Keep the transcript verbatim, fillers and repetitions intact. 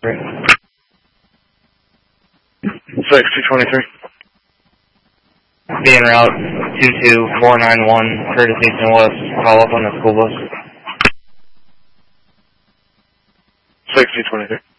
six two twenty-three. Be en route two two four nine one, Curtis East and West. Follow up on the school bus. six two twenty-three.